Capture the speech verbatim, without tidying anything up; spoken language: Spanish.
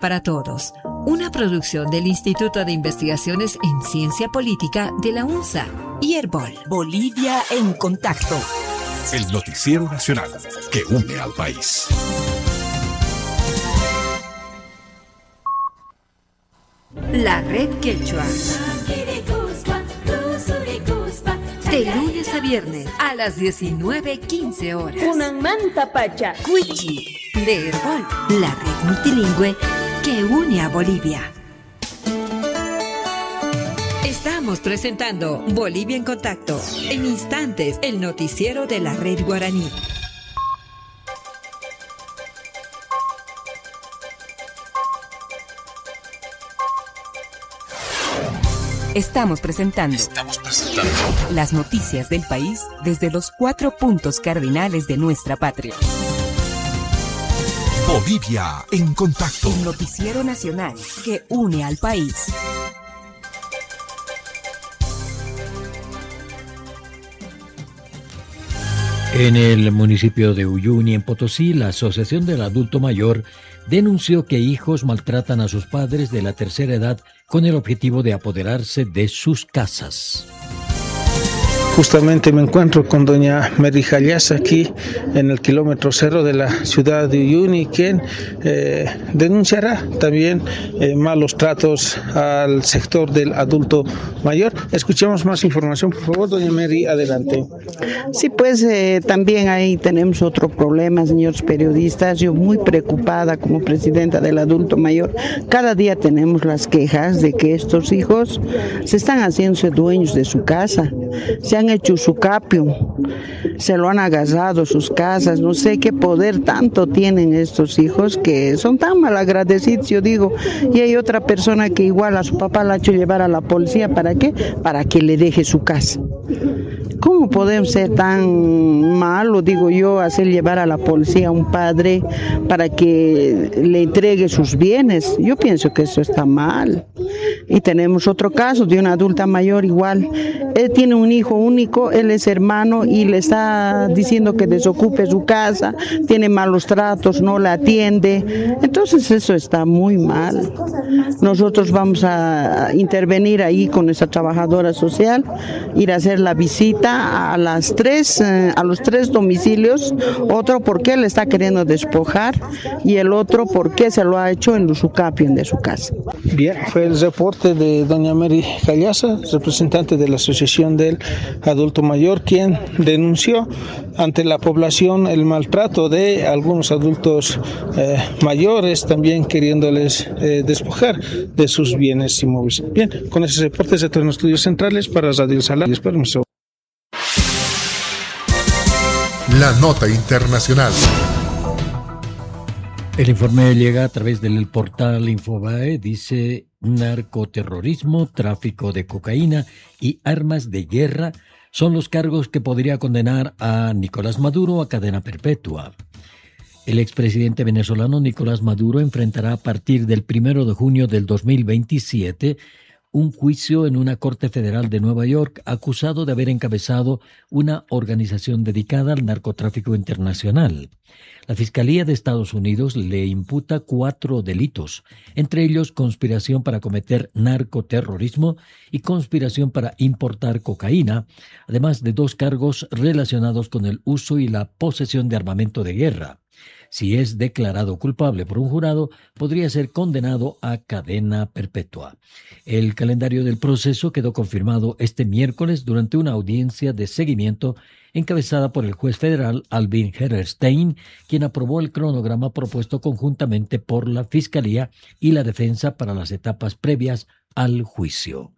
para Todos, una producción del Instituto de Investigaciones en Ciencia Política de la UNSA y Herbol. Bolivia en Contacto. El noticiero nacional que une al país. La Red Quechua. De lunes a viernes a las diecinueve quince horas. Kunamanta Pacha. Cuichi, de Herbol, la red multilingüe que une a Bolivia. Estamos presentando Bolivia en Contacto. En instantes, el noticiero de la red guaraní. Estamos presentando, Estamos presentando las noticias del país desde los cuatro puntos cardinales de nuestra patria. Bolivia en Contacto. El noticiero nacional que une al país. En el municipio de Uyuni, en Potosí, la Asociación del Adulto Mayor denunció que hijos maltratan a sus padres de la tercera edad con el objetivo de apoderarse de sus casas. Justamente me encuentro con doña Mary Jayasa aquí en el kilómetro cero de la ciudad de Uyuni, quien eh, denunciará también eh, malos tratos al sector del adulto mayor. Escuchemos más información, por favor, doña Mary, adelante. Sí, pues eh, también ahí tenemos otro problema, señores periodistas. Yo muy preocupada como presidenta del adulto mayor. Cada día tenemos las quejas de que estos hijos se están haciéndose dueños de su casa. Se han hecho su capio, se lo han agarrado sus casas, no sé qué poder tanto tienen estos hijos que son tan malagradecidos, yo digo. Y hay otra persona que igual a su papá la ha hecho llevar a la policía, ¿para qué? Para que le deje su casa. ¿Cómo podemos ser tan malos, digo yo, hacer llevar a la policía a un padre para que le entregue sus bienes? Yo pienso que eso está mal. Y tenemos otro caso de una adulta mayor igual. Él tiene un hijo único, él es hermano y le está diciendo que desocupe su casa, tiene malos tratos, no la atiende. Entonces eso está muy mal. Nosotros vamos a intervenir ahí con esa trabajadora social, ir a hacer la visita a las tres, a los tres domicilios, otro porque le está queriendo despojar y el otro porque se lo ha hecho en su capio de su casa. Bien, fue el reporte de doña Mary Jayasa, representante de la Asociación del Adulto Mayor, quien denunció ante la población el maltrato de algunos adultos eh, mayores, también queriéndoles eh, despojar de sus bienes inmuebles. Bien, con esos reportes de los estudios centrales para Radio Salar. Permiso. La nota internacional. El informe llega a través del portal Infobae, dice: narcoterrorismo, tráfico de cocaína y armas de guerra son los cargos que podría condenar a Nicolás Maduro a cadena perpetua. El expresidente venezolano Nicolás Maduro enfrentará a partir del primero de junio del dos mil veintisiete un juicio en una corte federal de Nueva York, acusado de haber encabezado una organización dedicada al narcotráfico internacional. La Fiscalía de Estados Unidos le imputa cuatro delitos, entre ellos conspiración para cometer narcoterrorismo y conspiración para importar cocaína, además de dos cargos relacionados con el uso y la posesión de armamento de guerra. Si es declarado culpable por un jurado, podría ser condenado a cadena perpetua. El calendario del proceso quedó confirmado este miércoles durante una audiencia de seguimiento encabezada por el juez federal Alvin Hellerstein, quien aprobó el cronograma propuesto conjuntamente por la Fiscalía y la defensa para las etapas previas al juicio.